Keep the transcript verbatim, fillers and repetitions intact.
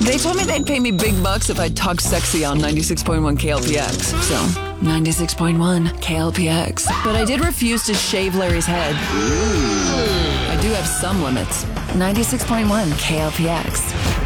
They told me they'd pay me big bucks if I'd talk sexy on ninety-six point one K L P X. So, ninety-six point one K L P X. But I did refuse to shave Larry's head. I do have some limits. ninety-six point one K L P X.